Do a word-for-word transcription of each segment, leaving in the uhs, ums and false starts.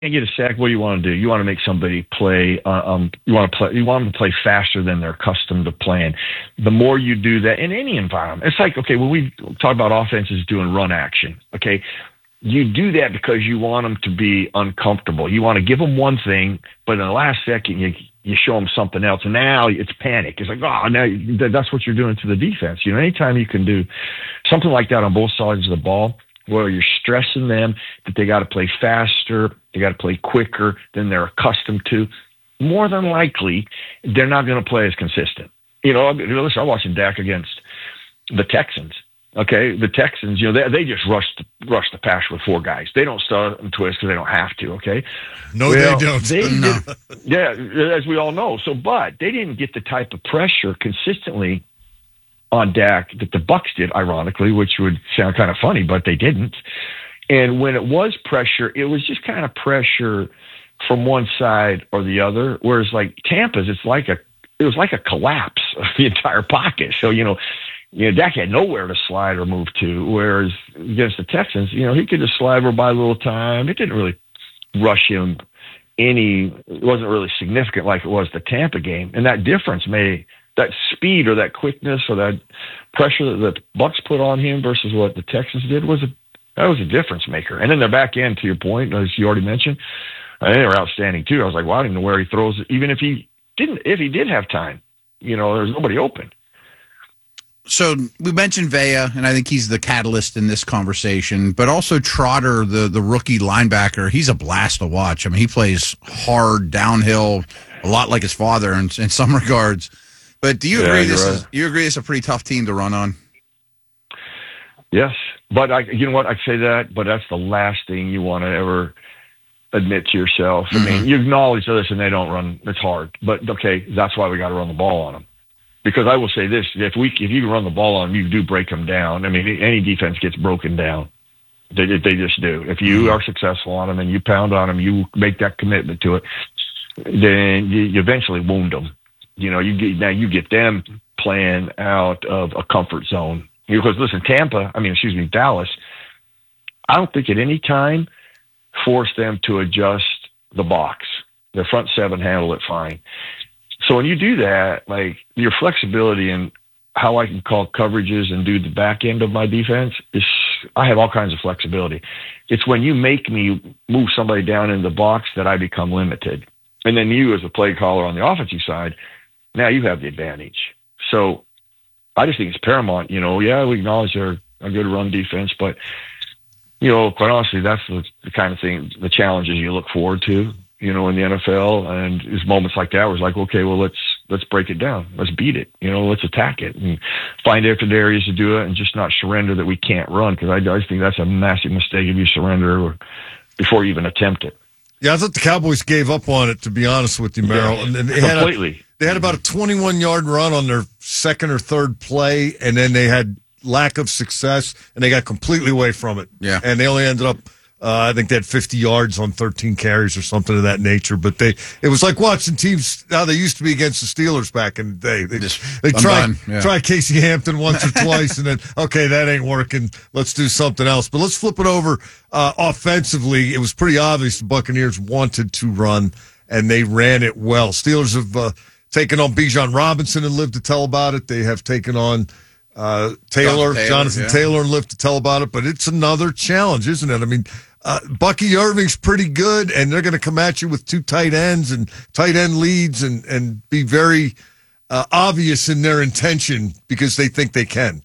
can't get a sack, what do you want to do? You want to make somebody play. Uh, um, you want to play. You want them to play faster than they're accustomed to playing. The more you do that in any environment, it's like okay, when we talk about offenses doing run action, okay, you do that because you want them to be uncomfortable. You want to give them one thing, but in the last second, you you show them something else, and now it's panic. It's like, oh, now that's what you're doing to the defense. You know, anytime you can do something like that on both sides of the ball, where you're stressing them that they got to play faster, they got to play quicker than they're accustomed to, more than likely they're not going to play as consistent. You know, listen, I'm watching Dak against the Texans. Okay, the Texans, you know, they they just rush rush the pass with four guys. They don't start and twist because they don't have to. Okay, no, well, they don't. They no. did, yeah, as we all know. So, but they didn't get the type of pressure consistently on Dak that the Bucs did, ironically, which would sound kind of funny, but they didn't. And when it was pressure, it was just kind of pressure from one side or the other. Whereas like Tampa's, it's like a it was like a collapse of the entire pocket. So you know. You know, Dak had nowhere to slide or move to, whereas against the Texans, you know, he could just slide over by a little time. It didn't really rush him any, it wasn't really significant like it was the Tampa game. And that difference may, that speed or that quickness or that pressure that the Bucs put on him versus what the Texans did was a, that was a difference maker. And then their back end, to your point, as you already mentioned, I think they were outstanding too. I was like, well, I don't even know where he throws it. Even if he didn't, if he did have time, you know, there's nobody open. So we mentioned Vea, and I think he's the catalyst in this conversation, but also Trotter, the, the rookie linebacker, he's a blast to watch. I mean, he plays hard, downhill, a lot like his father in, in some regards. But do you yeah, agree this right. is you agree it's a pretty tough team to run on? Yes, but I, you know what, I say that, but that's the last thing you want to ever admit to yourself. Mm-hmm. I mean, you acknowledge this and they don't run, it's hard, but okay, that's why we got to run the ball on them. Because I will say this: if we, if you run the ball on them, you do break them down. I mean, any defense gets broken down. They, they just do. If you are successful on them and you pound on them, you make that commitment to it, then you, you eventually wound them. You know, you get, now you get them playing out of a comfort zone. Because listen, Tampa, I mean, excuse me, Dallas, I don't think at any time forced them to adjust the box. Their front seven handled it fine. So when you do that, like your flexibility and how I can call coverages and do the back end of my defense is, I have all kinds of flexibility. It's when you make me move somebody down in the box that I become limited. And then you as a play caller on the offensive side, now you have the advantage. So I just think it's paramount, you know, yeah, we acknowledge they're a good run defense, but you know, quite honestly, that's the, the kind of thing, the challenges you look forward to. You know, in the N F L, and it's moments like that where it's like, okay, well, let's let's break it down, let's beat it, you know, let's attack it, and find different areas to do it, and just not surrender that we can't run, because I, I think that's a massive mistake if you surrender before you even attempt it. Yeah, I thought the Cowboys gave up on it, to be honest with you, Merrill. Yeah, and they completely. Had a, they had about a twenty-one yard run on their second or third play, and then they had lack of success, and they got completely away from it. Yeah, and they only ended up. Uh, I think they had fifty yards on thirteen carries or something of that nature. But they, it was like watching teams how they used to be against the Steelers back in the day. They just they tried yeah. try Casey Hampton once or twice, and then okay, that ain't working. Let's do something else. But let's flip it over uh, offensively. It was pretty obvious the Buccaneers wanted to run, and they ran it well. Steelers have uh, taken on Bijan Robinson and lived to tell about it. They have taken on. Uh, Taylor, Taylor, Jonathan yeah. Taylor, and lived to tell about it. But it's another challenge, isn't it? I mean. Uh, Bucky Irving's pretty good, and they're going to come at you with two tight ends and tight end leads and, and be very uh, obvious in their intention because they think they can.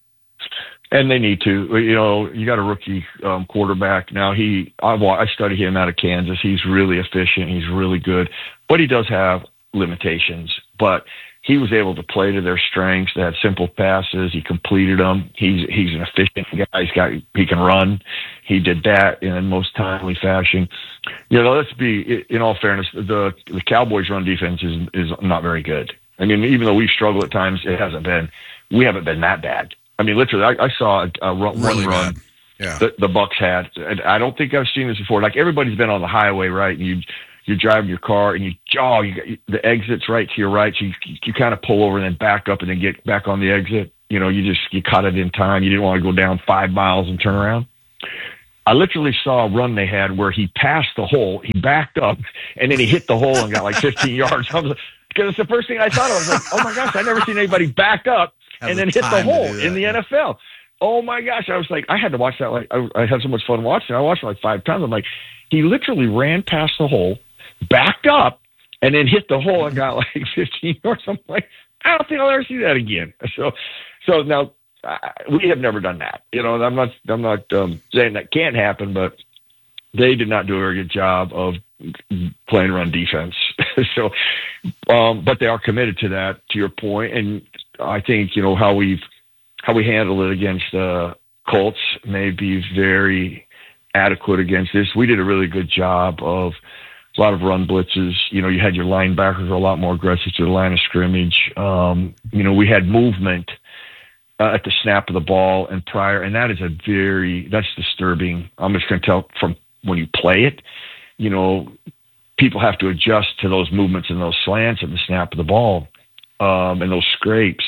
And they need to. You know, you got a rookie um, quarterback. Now, he, I, I study him out of Kansas. He's really efficient. He's really good. But he does have limitations. But he was able to play to their strengths. They had simple passes. He completed them. He's he's an efficient guy. He's got he can run. He did that in the most timely fashion. You know, let's be in all fairness, the the Cowboys' run defense is is not very good. I mean, even though we've struggled at times, it hasn't been. We haven't been that bad. I mean, literally, I, I saw a, a run, really one run yeah. that the Bucs had. And I don't think I've seen this before. Like everybody's been on the highway, right? And you. You're driving your car and you, oh, you got the exit's right to your right. So you, you kind of pull over and then back up and then get back on the exit. You know, you just, you caught it in time. You didn't want to go down five miles and turn around. I literally saw a run they had where he passed the hole, he backed up, and then he hit the hole and got like fifteen yards. I was like, because it's the first thing I thought of. I was like, oh my gosh, I never seen anybody back up Have and then hit the hole in the N F L. Oh my gosh. I was like, I had to watch that. Like, I, I had so much fun watching. I watched it like five times. I'm like, he literally ran past the hole, backed up, and then hit the hole and got like fifteen yards. I'm like, I don't think I'll ever see that again. So, so now uh, we have never done that. You know, I'm not, I'm not um, saying that can't happen, but they did not do a very good job of playing run defense. so, um, but they are committed to that, to your point. And I think, you know, how we've, how we handle it against the uh, Colts may be very adequate against this. We did a really good job of a lot of run blitzes. You know, you had your linebackers a lot more aggressive to the line of scrimmage. Um, you know, we had movement uh, at the snap of the ball and prior, and that is a very, that's disturbing. I'm just going to tell from when you play it, you know, people have to adjust to those movements and those slants at the snap of the ball um, and those scrapes.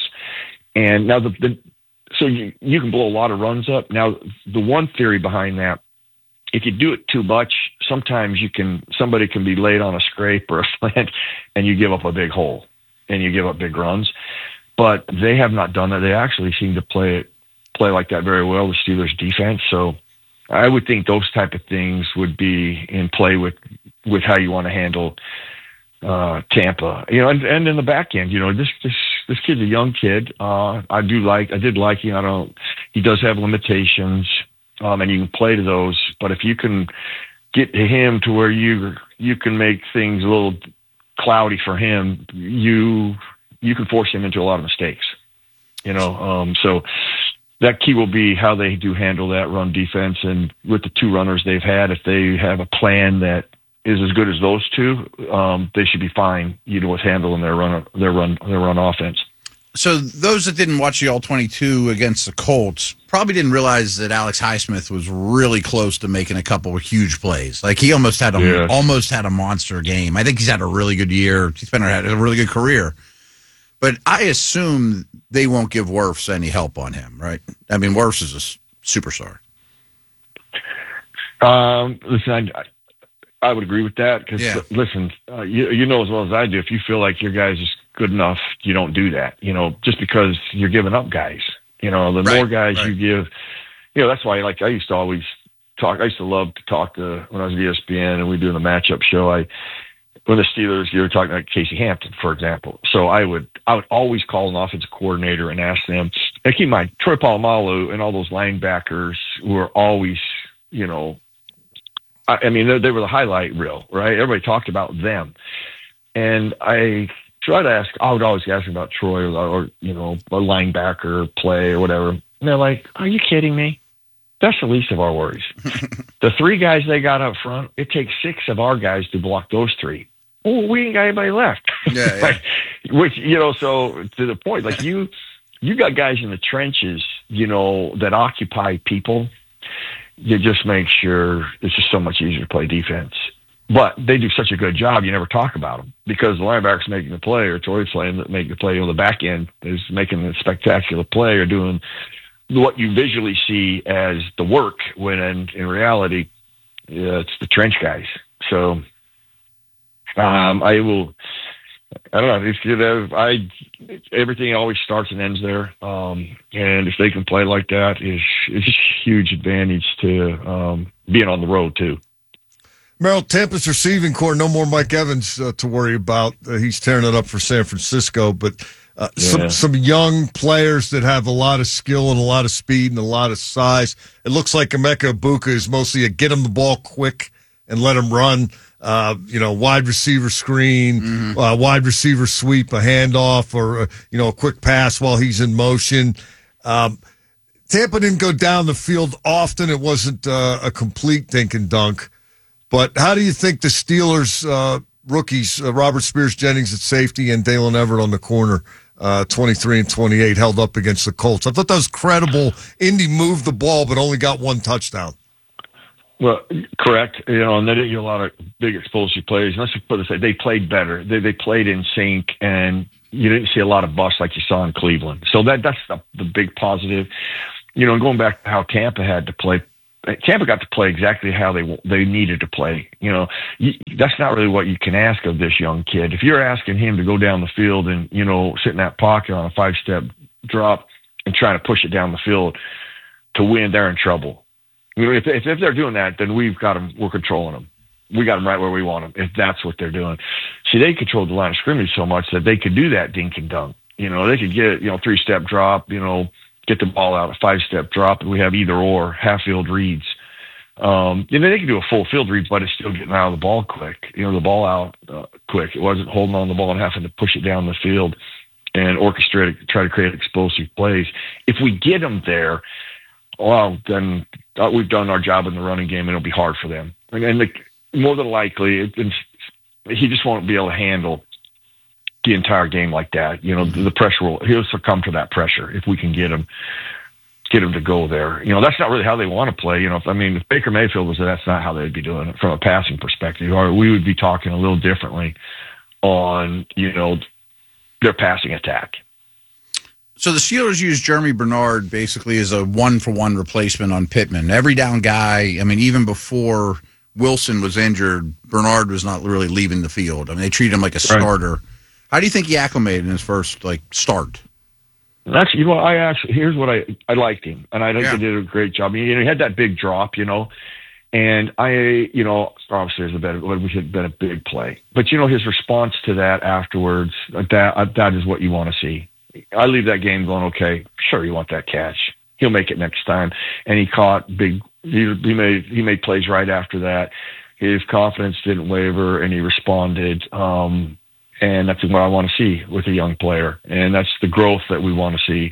And now the, the so you, you can blow a lot of runs up. Now, the one theory behind that, if you do it too much, sometimes you can, somebody can be laid on a scrape or a slant and you give up a big hole and you give up big runs. But they have not done that. They actually seem to play it, play like that very well, the Steelers defense. So I would think those type of things would be in play with, with how you want to handle uh, Tampa, you know, and, and in the back end, you know, this, this, this kid's a young kid. Uh, I do like, I did like him. I don't, he does have limitations, um, and you can play to those, but if you can get to him to where you, you can make things a little cloudy for him, you, you can force him into a lot of mistakes, you know? Um, so that key will be how they do handle that run defense. And with the two runners they've had, if they have a plan that is as good as those two, um, they should be fine, you know, with handling their run, their run, their run offense. So those that didn't watch the All twenty-two against the Colts probably didn't realize that Alex Highsmith was really close to making a couple of huge plays. Like he almost had a yeah. almost had a monster game. I think he's had a really good year. He's been had a really good career. But I assume they won't give Wirfs any help on him, right? I mean, Wirfs is a superstar. Um, listen, I, I would agree with that because, yeah. listen, uh, you, you know as well as I do, if you feel like your guy's just good enough, you don't do that, you know, just because you're giving up guys. You know, the right, more guys right. you give, you know, that's why, like, I used to always talk, I used to love to talk to, when I was at E S P N and we do the matchup show, I, when the Steelers, you were talking about Casey Hampton, for example. So I would, I would always call an offensive coordinator and ask them, and keep in mind, Troy Polamalu and all those linebackers were always, you know, I, I mean, they, they were the highlight reel, right? Everybody talked about them. And I try to ask, I would always ask about Troy or, or, you know, a linebacker play or whatever. And they're like, are you kidding me? That's the least of our worries. The three guys they got up front, it takes six of our guys to block those three. Oh, we ain't got anybody left. Yeah, yeah. Like, which, you know, so to the point, like you, you got guys in the trenches, you know, that occupy people. You just make sure it's just so much easier to play defense. But they do such a good job, you never talk about them because the linebacker's making the play or Troy's playing making the play on the back end is making a spectacular play or doing what you visually see as the work when in, in reality, yeah, it's the trench guys. So, um, I will, I don't know if you know, I, everything always starts and ends there. Um, and if they can play like that is, is a huge advantage to, um, being on the road too. Merrill, Tampa's receiving core, no more Mike Evans uh, to worry about. Uh, he's tearing it up for San Francisco, but uh, yeah. some some young players that have a lot of skill and a lot of speed and a lot of size. It looks like Emeka Egbuka is mostly a get him the ball quick and let him run. Uh, you know, wide receiver screen, mm-hmm. uh, wide receiver sweep, a handoff, or uh, you know, a quick pass while he's in motion. Um, Tampa didn't go down the field often. It wasn't uh, a complete dink and dunk. But how do you think the Steelers uh, rookies, uh, Robert Spears-Jennings at safety and Dalen Everett on the corner, uh, twenty-three and twenty-eight, held up against the Colts? I thought that was credible. Indy moved the ball but only got one touchdown. Well, correct. You know, and they didn't get a lot of big explosive plays. And let's just put it this way, they played better. They they played in sync, and you didn't see a lot of busts like you saw in Cleveland. So that that's the, the big positive. You know, going back to how Tampa had to play, Tampa got to play exactly how they they needed to play. You know, you, that's not really what you can ask of this young kid. If you're asking him to go down the field and, you know, sit in that pocket on a five-step drop and trying to push it down the field to win, they're in trouble. You know, if, if, if they're doing that, then we've got them, we're controlling them. We got them right where we want them, if that's what they're doing. See, they controlled the line of scrimmage so much that they could do that dink and dunk. You know, they could get, you know, three-step drop, you know, get the ball out, a five-step drop, and we have either or, half-field reads. Um, you know, they can do a full field read, but it's still getting out of the ball quick. You know, the ball out uh, quick. It wasn't holding on the ball and having to push it down the field and orchestrate it, try to create explosive plays. If we get them there, well, then uh, we've done our job in the running game, and it'll be hard for them. And, and the, more than likely, it, it's, he just won't be able to handle the entire game like that. You know, the, the pressure will, he'll succumb to that pressure if we can get him, get him to go there. You know, that's not really how they want to play. You know, if, I mean, if Baker Mayfield was there, that's not how they'd be doing it from a passing perspective, or we would be talking a little differently on, you know, their passing attack. So the Steelers use Jeremy Bernard basically as a one-for-one replacement on Pittman. Every down guy, I mean, even before Wilson was injured, Bernard was not really leaving the field. I mean, they treat him like a starter. Right. How do you think he acclimated in his first, like, start? That's, you know, I actually, here's what I, I liked him, and I think yeah. he did a great job. I mean, you know, he had that big drop, you know, and I, you know, obviously there's a better, we should have been a big play. But, you know, his response to that afterwards, that that is what you want to see. I leave that game going, okay, sure, you want that catch. He'll make it next time. And he caught big, he, he made, he made plays right after that. His confidence didn't waver, and he responded. Um, and that's what I want to see with a young player. And that's the growth that we want to see.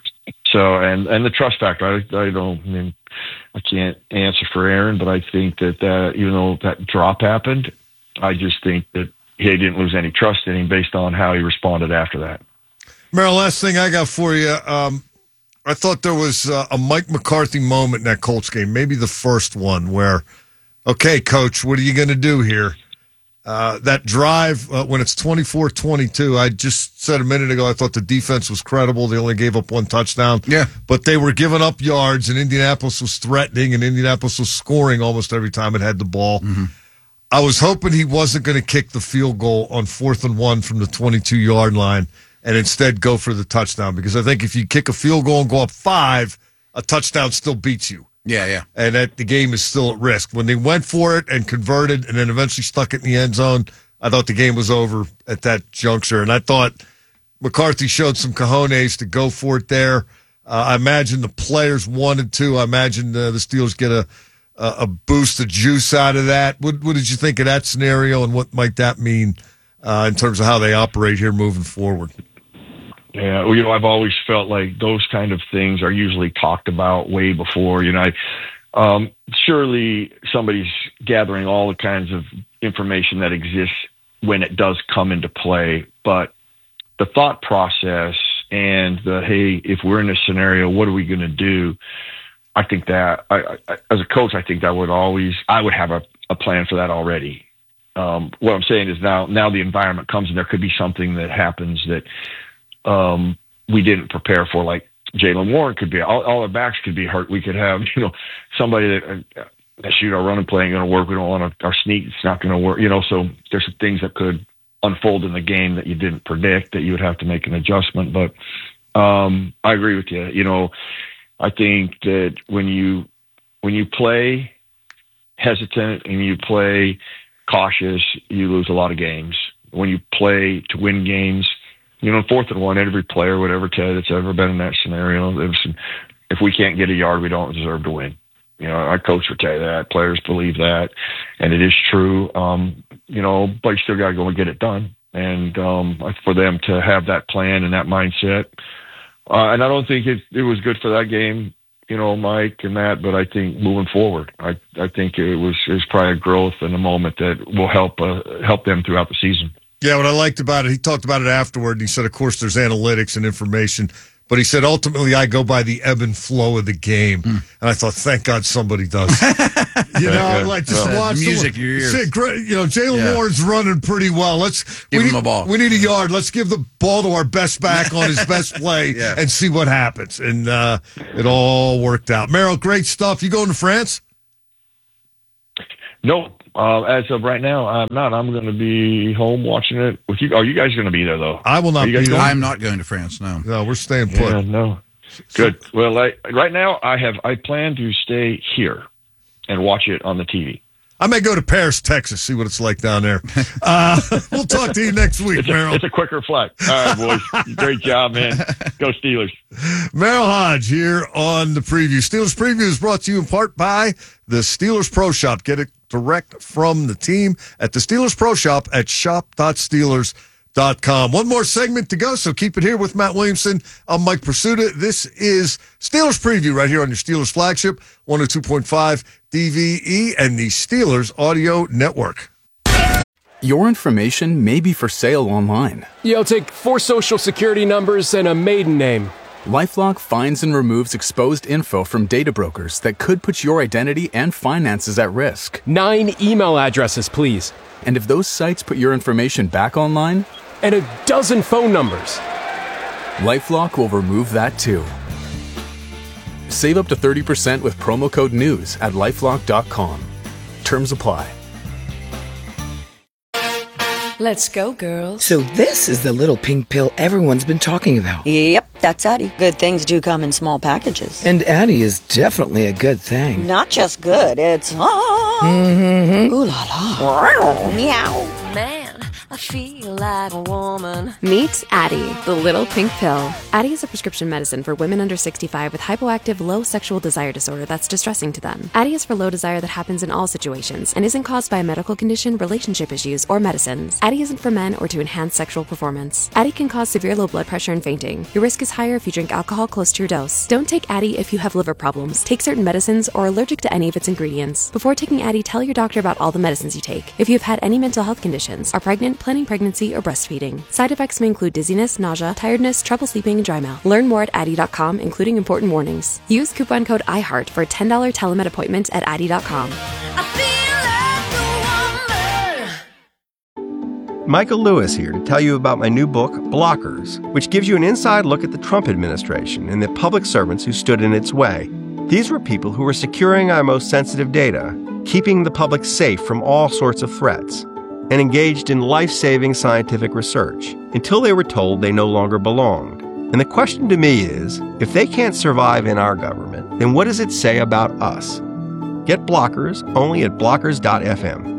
So, and, and the trust factor, I, I don't, I mean, I can't answer for Aaron, but I think that, that, even though that drop happened, I just think that he didn't lose any trust in him based on how he responded after that. Merrill, last thing I got for you. Um, I thought there was uh, a Mike McCarthy moment in that Colts game, maybe the first one, where, okay, coach, what are you going to do here? Uh, that drive, uh, when it's twenty-four twenty-two, I just said a minute ago I thought the defense was credible. They only gave up one touchdown. Yeah. But they were giving up yards, and Indianapolis was threatening, and Indianapolis was scoring almost every time it had the ball. Mm-hmm. I was hoping he wasn't going to kick the field goal on fourth and one from the twenty-two-yard line and instead go for the touchdown, because I think if you kick a field goal and go up five, a touchdown still beats you. Yeah, yeah. And that the game is still at risk. When they went for it and converted and then eventually stuck it in the end zone, I thought the game was over at that juncture. And I thought McCarthy showed some cojones to go for it there. Uh, I imagine the players wanted to. I imagine uh, the Steelers get a, a a boost of juice out of that. What, what did you think of that scenario, and what might that mean uh, in terms of how they operate here moving forward? Yeah, well, you know, I've always felt like those kind of things are usually talked about way before. You know, I, um, surely somebody's gathering all the kinds of information that exists when it does come into play. But the thought process and the, hey, if we're in this scenario, what are we going to do? I think that, I, I, as a coach, I think that would always, I would have a, a plan for that already. Um, what I'm saying is now, now the environment comes, and there could be something that happens that, Um, we didn't prepare for, like Jaylen Warren could be, all, all our backs could be hurt. We could have, you know, somebody that, uh, that shoot our running play ain't going to work. We don't want to, our sneak, it's not going to work, you know, so there's some things that could unfold in the game that you didn't predict that you would have to make an adjustment. But, um, I agree with you. You know, I think that when you, when you play hesitant and you play cautious, you lose a lot of games. When you play to win games, you know, fourth and one, every player would ever tell you that's ever been in that scenario, if we can't get a yard, we don't deserve to win. You know, our coach would tell you that. Players believe that, and it is true. Um, you know, but you still got to go and get it done. And um, for them to have that plan and that mindset, uh, and I don't think it, it was good for that game, you know, Mike and that, but I think moving forward, I, I think it was, it was probably a growth in a moment that will help uh, help them throughout the season. Yeah, what I liked about it, he talked about it afterward, and he said, of course, there's analytics and information, But he said, ultimately, I go by the ebb and flow of the game. Mm. And I thought, thank God somebody does. you know, yeah. like just well, watch music. The, your ears. You know, Jaylen yeah. Warren's running pretty well. Let's give we him need, a ball. We need a yard. Let's give the ball to our best back on his best play yeah. and see what happens. And uh, it all worked out. Merrill, great stuff. You going to France? No. Uh, as of right now, I'm not. I'm going to be home watching it with you. Are you guys going to be there, though? I will not be there. I'm not going to France, no. No, we're staying put. Yeah, no. Good. Well, I, right now, I have. I plan to stay here and watch it on the T V. I may go to Paris, Texas, see what it's like down there. Uh, we'll talk to you next week, it's a, Merrill. It's a quicker flight. All right, boys. Great job, man. Go Steelers. Merrill Hodge here on the preview. Steelers Preview is brought to you in part by the Steelers Pro Shop. Get it direct from the team at the Steelers Pro Shop at shop dot steelers dot com. One more segment to go, so keep it here with Matt Williamson. I'm Mike Pursuta. This is Steelers Preview right here on your Steelers flagship, one oh two point five D V E and the Steelers Audio Network. Your information may be for sale online. You'll take four social security numbers and a maiden name. LifeLock finds and removes exposed info from data brokers that could put your identity and finances at risk. Nine email addresses, please. And if those sites put your information back online? And a dozen phone numbers. LifeLock will remove that too. Save up to thirty percent with promo code NEWS at lifelock dot com. Terms apply. Let's go, girls. So this is the little pink pill everyone's been talking about. Yep, that's Addie. Good things do come in small packages. And Addie is definitely a good thing. Not just good, it's... Oh, mm-hmm. Ooh la la. Meow. Man, I feel like a woman. Meet Addie, the little pink pill. Addie is a prescription medicine for women under sixty-five with hypoactive low sexual desire disorder that's distressing to them. Addie is for low desire that happens in all situations and isn't caused by a medical condition, relationship issues, or medicines. Addie isn't for men or to enhance sexual performance. Addie can cause severe low blood pressure and fainting. Your risk is higher if you drink alcohol close to your dose. Don't take Addie if you have liver problems, take certain medicines, or are allergic to any of its ingredients. Before taking Addie, tell your doctor about all the medicines you take. If you have had any mental health conditions, are pregnant, planning pregnancy, or breastfeeding. Side effects may include dizziness, nausea, tiredness, trouble sleeping, and dry mouth. Learn more at addie dot com, including important warnings. Use coupon code IHEART for a ten dollars telemed appointment at addie dot com. Michael Lewis here to tell you about my new book, Blockers, which gives you an inside look at the Trump administration and the public servants who stood in its way. These were people who were securing our most sensitive data, keeping the public safe from all sorts of threats, and engaged in life-saving scientific research until they were told they no longer belonged. And the question to me is, if they can't survive in our government, then what does it say about us? Get Blockers only at blockers dot f m.